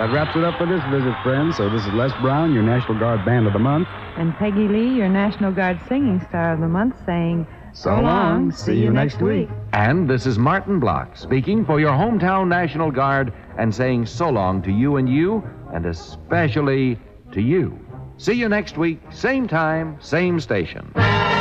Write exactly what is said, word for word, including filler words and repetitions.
That wraps it up for this visit, friends. So this is Les Brown, your National Guard Band of the Month. And Peggy Lee, your National Guard Singing Star of the Month, saying, So long. See you next week. And this is Martin Block speaking for your hometown National Guard and saying so long to you and you, and especially to you. See you next week, same time, same station.